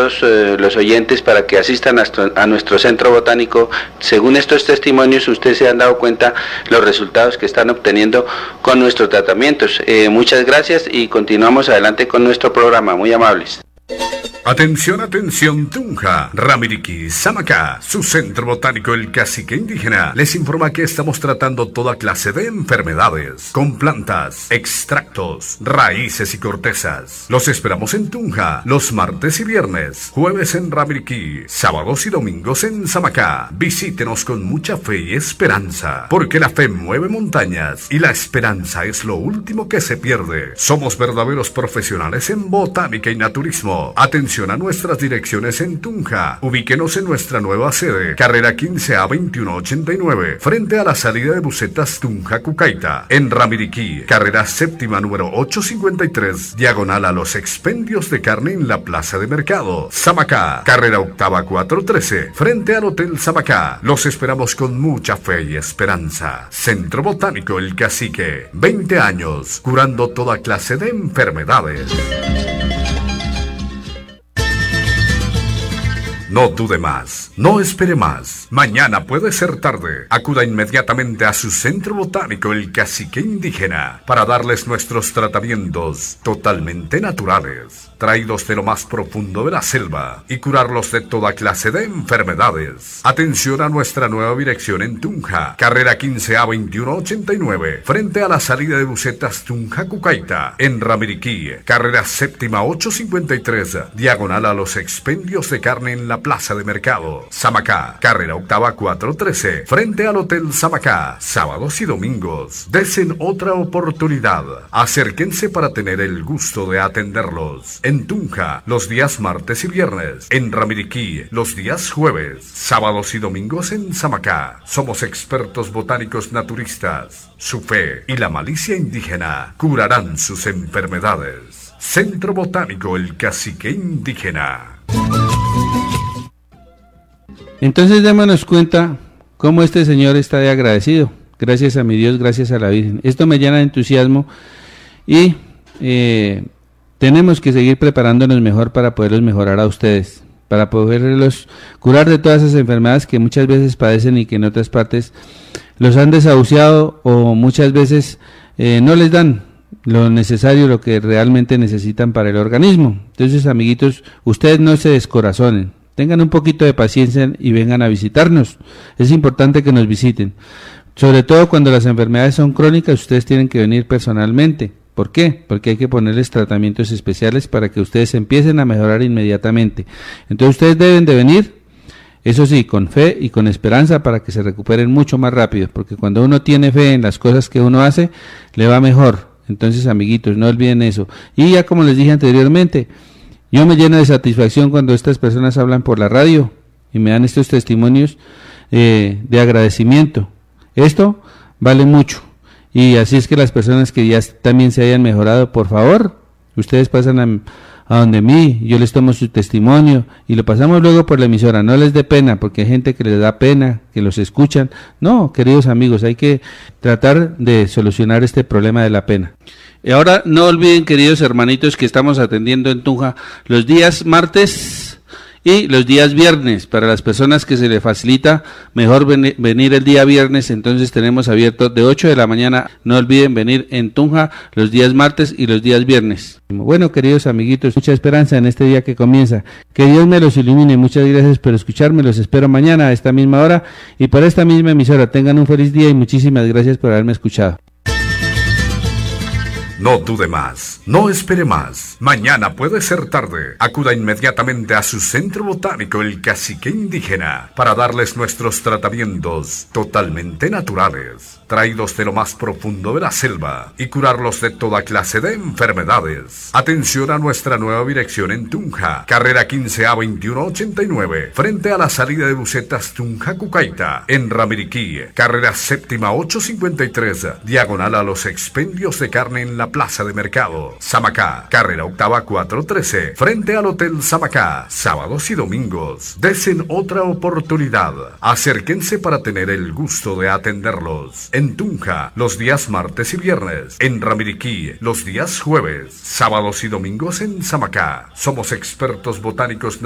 todos los oyentes para que asistan a nuestro centro botánico. Según estos testimonios, ustedes se han dado cuenta los resultados que están obteniendo con nuestros tratamientos. Muchas gracias y continuamos adelante con nuestro programa. Muy amables. Atención, atención, Tunja, Ramiriquí, Samacá, su centro botánico El Cacique Indígena, les informa que estamos tratando toda clase de enfermedades, con plantas, extractos, raíces y cortezas. Los esperamos en Tunja, los martes y viernes, jueves en Ramiriquí, sábados y domingos en Samacá. Visítenos con mucha fe y esperanza, porque la fe mueve montañas y la esperanza es lo último que se pierde. Somos verdaderos profesionales en botánica y naturismo. Atención a nuestras direcciones en Tunja. Ubíquenos en nuestra nueva sede, carrera 15A 2189, frente a la salida de busetas Tunja Cucaita. En Ramiriquí, carrera séptima número 853, diagonal a los expendios de carne en la plaza de mercado. Samacá, carrera octava 413, frente al Hotel Samacá. Los esperamos con mucha fe y esperanza. Centro Botánico El Cacique, 20 años, curando toda clase de enfermedades. No dude más, no espere más. Mañana puede ser tarde. Acuda inmediatamente a su centro botánico El Cacique Indígena para darles nuestros tratamientos totalmente naturales, traídos de lo más profundo de la selva, y curarlos de toda clase de enfermedades. Atención a nuestra nueva dirección en Tunja, carrera 15A 2189, frente a la salida de busetas Tunja Cucaita. En Ramiriquí, carrera séptima 853, diagonal a los expendios de carne en la plaza de mercado. Samacá, carrera octava 413, frente al Hotel Samacá. Sábados y domingos. Desen otra oportunidad. Acérquense para tener el gusto de atenderlos. En Tunja, los días martes y viernes. En Ramiriquí, los días jueves. Sábados y domingos en Samacá. Somos expertos botánicos naturistas. Su fe y la malicia indígena curarán sus enfermedades. Centro Botánico El Cacique Indígena. Entonces démonos cuenta cómo este señor está de agradecido. Gracias a mi Dios, gracias a la Virgen. Esto me llena de entusiasmo y tenemos que seguir preparándonos mejor para poderlos mejorar a ustedes, para poderlos curar de todas esas enfermedades que muchas veces padecen y que en otras partes los han desahuciado o muchas veces no les dan lo necesario, lo que realmente necesitan para el organismo. Entonces, amiguitos, ustedes no se descorazonen. Tengan un poquito de paciencia y vengan a visitarnos. Es importante que nos visiten. Sobre todo cuando las enfermedades son crónicas, ustedes tienen que venir personalmente. ¿Por qué? Porque hay que ponerles tratamientos especiales para que ustedes empiecen a mejorar inmediatamente. Entonces ustedes deben de venir, eso sí, con fe y con esperanza para que se recuperen mucho más rápido. Porque cuando uno tiene fe en las cosas que uno hace, le va mejor. Entonces, amiguitos, no olviden eso. Y ya como les dije anteriormente, yo me lleno de satisfacción cuando estas personas hablan por la radio y me dan estos testimonios de agradecimiento. Esto vale mucho. Y así es que las personas que ya también se hayan mejorado, por favor, ustedes pasan a donde mí, yo les tomo su testimonio y lo pasamos luego por la emisora. No les dé pena, porque hay gente que les da pena, que los escuchan. No, queridos amigos, hay que tratar de solucionar este problema de la pena. Y ahora no olviden, queridos hermanitos, que estamos atendiendo en Tunja los días martes y los días viernes. Para las personas que se les facilita mejor venir el día viernes, entonces tenemos abierto de 8 de la mañana. No olviden venir en Tunja los días martes y los días viernes. Bueno, queridos amiguitos, mucha esperanza en este día que comienza. Que Dios me los ilumine. Muchas gracias por escucharme. Los espero mañana a esta misma hora y por esta misma emisora. Tengan un feliz día y muchísimas gracias por haberme escuchado. No dude más, no espere más. Mañana puede ser tarde. Acuda inmediatamente a su centro botánico El Cacique Indígena para darles nuestros tratamientos totalmente naturales, traídos de lo más profundo de la selva, y curarlos de toda clase de enfermedades. Atención a nuestra nueva dirección en Tunja, carrera 15A 2189, frente a la salida de busetas Tunja Cucaita. En Ramiriquí, carrera séptima 853, diagonal a los expendios de carne en la plaza de mercado. Samacá, carrera octava 413, frente al Hotel Samacá. Sábados y domingos. Desen otra oportunidad. Acérquense para tener el gusto de atenderlos. En Tunja, los días martes y viernes. En Ramiriquí, los días jueves. Sábados y domingos en Samacá. Somos expertos botánicos